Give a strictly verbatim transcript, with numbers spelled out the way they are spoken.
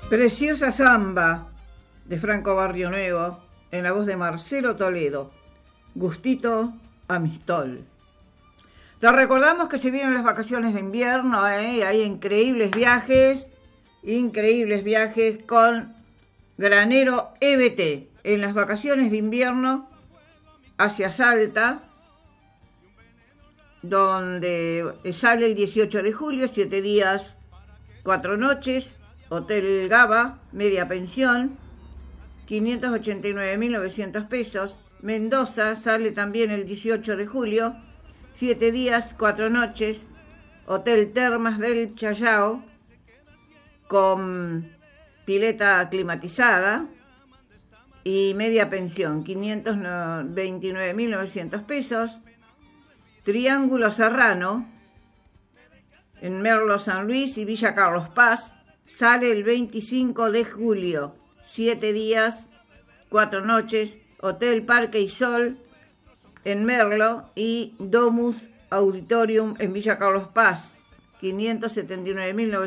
Preciosa samba de Franco Barrio Nuevo, en la voz de Marcelo Toledo. Gustito Amistol. Te recordamos que se vienen las vacaciones de invierno, ¿eh? Hay increíbles viajes, increíbles viajes con Granero E B T en las vacaciones de invierno hacia Salta, donde sale el dieciocho de julio, siete días, cuatro noches, Hotel Gaba, media pensión, quinientos ochenta y nueve mil novecientos pesos. Mendoza sale también el dieciocho de julio, siete días, cuatro noches, Hotel Termas del Chayao, con pileta climatizada y media pensión, quinientos veintinueve mil novecientos pesos. Triángulo Serrano, en Merlo San Luis y Villa Carlos Paz, sale el veinticinco de julio, siete días, cuatro noches, Hotel Parque y Sol en Merlo y Domus Auditorium en Villa Carlos Paz, quinientos setenta y nueve mil novecientos